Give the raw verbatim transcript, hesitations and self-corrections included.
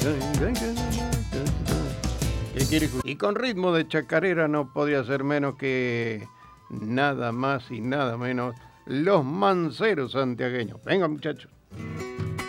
¿Qué quiere? Y con ritmo de chacarera no podía ser menos que nada más y nada menos los manceros santiagueños. Venga, muchachos.